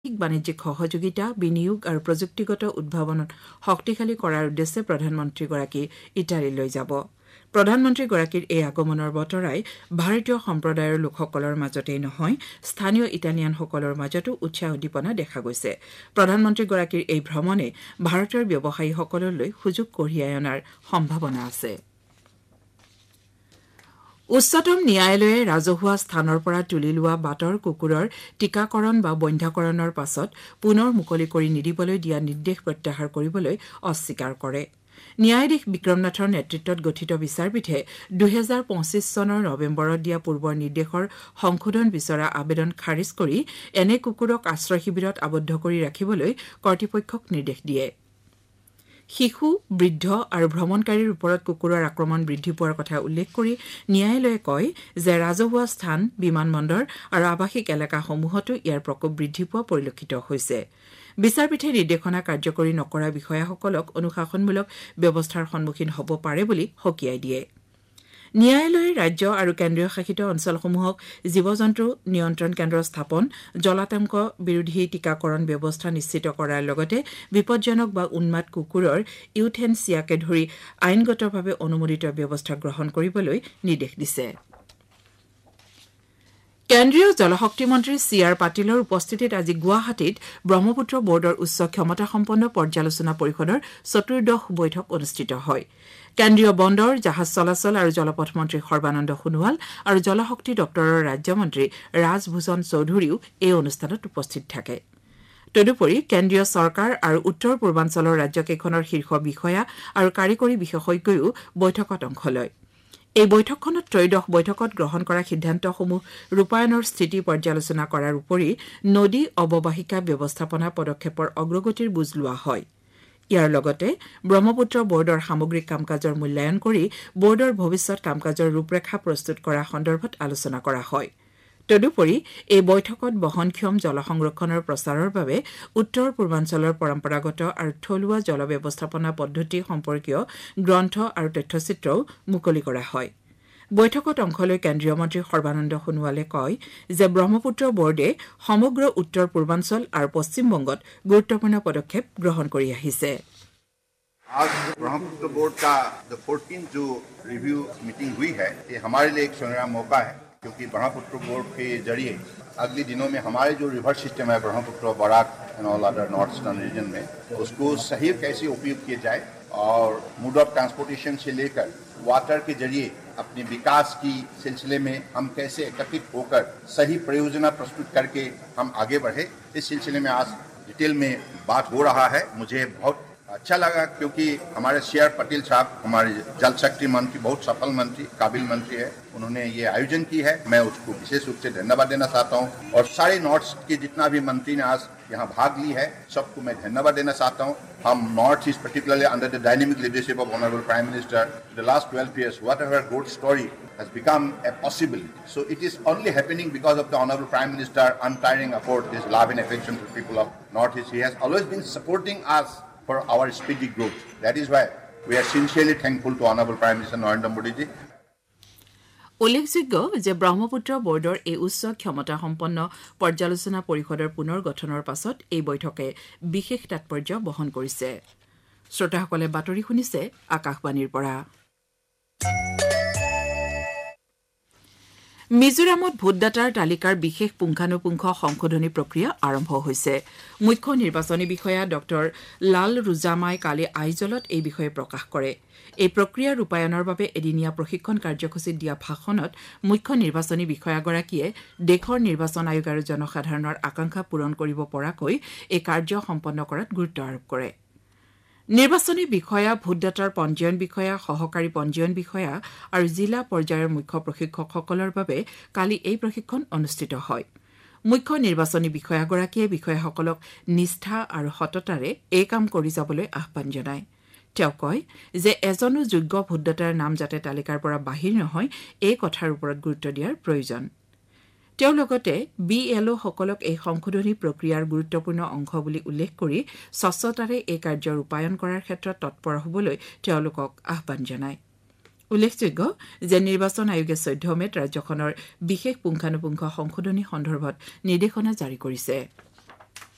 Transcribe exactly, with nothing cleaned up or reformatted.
বাণিজ্যিক সহযোগিতা বিনিয়োগ আৰু প্ৰযুক্তিগত উদ্ভাৱনত শক্তিশালী কৰাৰ উদ্দেশ্যে প্ৰধানমন্ত্ৰীগৰাকী ইটালীলৈ যাব প্ৰধানমন্ত্ৰীগৰাকীৰ এই আগমনৰ বতৰাই ভাৰতীয় সম্প্ৰদায়ৰ লোকসকলৰ মাজতেই নহয় স্থানীয় ইটালিয়ানসকলৰ মাজতো উৎসাহ উদ্দীপনা দেখা গৈছে প্ৰধানমন্ত্ৰীগৰাকীৰ এই ভ্ৰমণে ভাৰতৰ ব্যৱসায়ীসকললৈ সুযোগ কঢ়িয়াই অনাৰ সম্ভাৱনা আছে উচ্চতম ন্যায়ালয়ে ৰাজহুৱা স্থানৰ পৰা তুলি লোৱা বাটৰ কুকুৰৰ টিকাকৰণ বা বন্ধ্যাকৰণৰ পাছত পুনৰ মুকলি কৰি নিদিবলৈ দিয়া নিৰ্দেশ প্ৰত্যাহাৰ কৰিবলৈ অস্বীকাৰ কৰে ন্যায়াধীশ বিক্ৰমনাথৰ নেতৃত্বত গঠিত বিচাৰপীঠে দুই হাজাৰ পঁচিছ চনৰ নৱেম্বৰত দিয়া পূৰ্বৰ নিৰ্দেশৰ সংশোধন বিচৰা আবেদন খাৰিজ কৰি এনে কুকুৰক আশ্ৰয় শিবিৰত আবদ্ধ কৰি ৰাখিবলৈ কৰ্তৃপক্ষক নিৰ্দেশ দিয়ে শিশু বৃদ্ধ আৰু ভ্ৰমণকাৰীৰ ওপৰত কুকুৰৰ আক্ৰমণ বৃদ্ধি পোৱাৰ কথা উল্লেখ কৰি ন্যায়ালয়ে কয় যে ৰাজহুৱা স্থান বিমানবন্দৰ আৰু আৱাসিক এলেকাসমূহতো ইয়াৰ প্ৰকোপ বৃদ্ধি পোৱা পৰিলক্ষিত হৈছে বিচাৰপীঠে নিৰ্দেশনা কাৰ্যকৰী নকৰা বিষয়াসকলক অনুশাসনমূলক ব্যৱস্থাৰ সন্মুখীন হ'ব পাৰে বুলি সকীয়াই দিয়ে ন্যায়ালয়ে ৰাজ্য আৰু কেন্দ্ৰীয় শাসিত অঞ্চলসমূহক জীৱ-জন্তু নিয়ন্ত্ৰণ কেন্দ্ৰ স্থাপন জলাতংক বিৰোধী টিকাকৰণ ব্যৱস্থা নিশ্চিত কৰাৰ লগতে বিপজ্জনক বা উন্মাদ কুকুৰৰ ইউথেনচিয়াকে ধৰি আইনগতভাৱে অনুমোদিত ব্যৱস্থা গ্ৰহণ কৰিবলৈ নিৰ্দেশ দিছে কেন্দ্ৰীয় জলশক্তি মন্ত্ৰী চি আৰ পাটিলৰ উপস্থিতিত আজি গুৱাহাটীত ব্ৰহ্মপুত্ৰ বৰ্ডৰ উচ্চ ক্ষমতাসম্পন্ন পৰ্যালোচনা পৰিষদৰ চতুৰ্দশ বৈঠক অনুষ্ঠিত হয় কেন্দ্ৰীয় বন্দৰ জাহাজ চলাচল আৰু জলপথ মন্ত্ৰী সৰ্বানন্দ সোণোৱাল আৰু জলশক্তি দপ্তৰৰ ৰাজ্যমন্ত্ৰী ৰাজভূষণ চৌধুৰীও এই অনুষ্ঠানত উপস্থিত থাকে তদুপৰি কেন্দ্ৰীয় চৰকাৰ আৰু উত্তৰ পূৰ্বাঞ্চলৰ ৰাজ্যকেইখনৰ শীৰ্ষ বিষয়া আৰু কাৰিকৰী বিশেষজ্ঞয়ো বৈঠকত অংশ লয় এই বৈঠকখনত ত্ৰয়োদশ বৈঠকত গ্ৰহণ কৰা সিদ্ধান্তসমূহ ৰূপায়ণৰ স্থিতি পৰ্যালোচনা কৰাৰ উপৰি নদী অৱবাহিকা ব্যৱস্থাপনা পদক্ষেপৰ অগ্ৰগতিৰ বুজ লোৱা হয় ইয়াৰ লগতে ব্ৰহ্মপুত্ৰ বৰ্ডৰ সামগ্ৰিক কামকাজৰ মূল্যায়ন কৰি বৰ্ডৰ ভৱিষ্যৎ কামকাজৰ ৰূপৰেখা প্ৰস্তুত কৰা সন্দৰ্ভত আলোচনা কৰা হয় তদুপৰি এই বৈঠকত বহনক্ষম জল সংৰক্ষণৰ প্ৰচাৰৰ বাবে উত্তৰ পূৰ্বাঞ্চলৰ পৰম্পৰাগত আৰু থলুৱা জল ব্যৱস্থাপনা পদ্ধতি সম্পৰ্কীয় গ্ৰন্থ আৰু তথ্যচিত্ৰও মুকলি কৰা হয় বৈঠকত অংশ লৈ কেন্দ্ৰীয় মন্ত্ৰী সৰ্বানন্দ সোণোৱালে কয় যে ব্ৰহ্মপুত্ৰ বৰ্ডে সমগ্ৰ উত্তৰ পূৰ্বাঞ্চল আৰু পশ্চিমবংগত গুৰুত্বপূৰ্ণ পদক্ষেপ গ্ৰহণ কৰি আহিছে आज ब्रह्मपुत्र बोर्ड का जो चौदहवीं जो रिव्यू मीटिंग हुई है ये हमारे लिए एक सुनहरा मौका है क्योंकि ब्रह्मपुत्र बोर्ड के जरिए अगले दिनों में हमारे जो रिवर सिस्टम है Brahmaputra Barack and all other north eastern region में उसको सही कैसे उपयोग किया जाए और मोड ऑफ ट्रांसपोर्टेशन से लेकर वाटर के जरिए अपने विकास की सिलसिले में हम कैसे एकत्रित होकर सही परियोजना प्रस्तुत करके हम आगे बढ़े इस सिलसिले में आज डिटेल में बात हो रहा है मुझे बहुत अच्छा लगा क्योंकि हमारे सी आर पटेल साहब हमारे जल शक्ति मंत्री बहुत सफल मंत्री काबिल मंत्री है उन्होंने ये आयोजन की है मैं उसको विशेष रूप से धन्यवाद देना चाहता हूँ और सारे नॉर्थ के जितना भी मंत्री ने आज यहाँ भाग ली है सबको मैं धन्यवाद देना चाहता हूँ हम north east particularly under the dynamic leadership of honourable prime minister the last twelve years whatever good story has become a possibility so it is only happening because of the honorable prime minister untiring effort his love and affection to people of north east he has always been supporting us for our speedy growth. That is why we are sincerely thankful to Honorable Prime Minister Narendra Modi ji. উল্লেখযোগ্য যে ব্ৰহ্মপুত্ৰ বৰ্ডৰ এই উচ্চ ক্ষমতা সম্পন্ন পৰ্যালোচনা পৰিষদৰ পুনৰ গঠনৰ পাছত এই বৈঠকে বিশেষ তাৎপৰ্য বহন কৰিছে শ্ৰোতাসকলে বাতৰি শুনিছে আকাশবাণীৰ পৰা মিজোৰামত ভোটদাতাৰ তালিকাৰ বিশেষ পুংখানুপুংখ সংশোধনী প্ৰক্ৰিয়া আৰম্ভ হৈছে মুখ্য নিৰ্বাচনী বিষয়া ডক্টৰ লাল ৰুজামাই কালি আইজলত এই বিষয়ে প্ৰকাশ কৰে এই প্ৰক্ৰিয়া ৰূপায়ণৰ বাবে এদিনীয়া প্ৰশিক্ষণ কাৰ্যসূচীত দিয়া ভাষণত মুখ্য নিৰ্বাচনী বিষয়াগৰাকীয়ে দেশৰ নিৰ্বাচন আয়োগ আৰু জনসাধাৰণৰ আকাংক্ষা পূৰণ কৰিব পৰাকৈ এই কাৰ্য সম্পন্ন কৰাত গুৰুত্ব আৰোপ কৰে নিৰ্বাচনী বিষয়া ভোটদাতাৰ পঞ্জীয়ন বিষয়া সহকাৰী পঞ্জীয়ন বিষয়া আৰু জিলা পৰ্যায়ৰ মুখ্য প্ৰশিক্ষকসকলৰ বাবে কালি এই প্ৰশিক্ষণ অনুষ্ঠিত হয় মুখ্য নিৰ্বাচনী বিষয়াগৰাকীয়ে বিষয়াসকলক নিষ্ঠা আৰু সততাৰে এই কাম কৰি যাবলৈ আহ্বান জনায় তেওঁ কয় যে এজনো যোগ্য ভোটদাতাৰ নাম যাতে তালিকাৰ পৰা বাহিৰ নহয় এই কথাৰ ওপৰত গুৰুত্ব দিয়াৰ প্ৰয়োজন তেওঁ লগতে বি এল অ' সকলক এই সংশোধনী প্ৰক্ৰিয়াৰ গুৰুত্বপূৰ্ণ অংশ বুলি উল্লেখ কৰি স্বচ্ছতাৰে এই কাৰ্য ৰূপায়ণ কৰাৰ ক্ষেত্ৰত তৎপৰ হ'বলৈ তেওঁলোকক আহ্বান জনায় উল্লেখযোগ্য যে নিৰ্বাচন আয়োগে চৈধ্য মেত ৰাজ্যখনৰ বিশেষ পুংখানুপুংখ সংশোধনী সন্দৰ্ভত নিৰ্দেশনা জাৰি কৰিছে